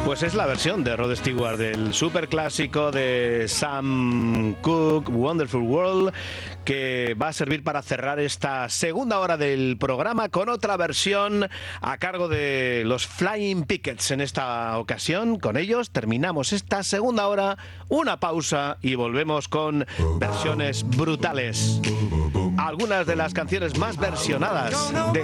Pues es la versión de Rod Stewart del superclásico de Sam Cooke, Wonderful World, que va a servir para cerrar esta segunda hora del programa con otra versión a cargo de los Flying Pickets. En esta ocasión, con ellos terminamos esta segunda hora, una pausa y volvemos con versiones brutales. Algunas de las canciones más versionadas de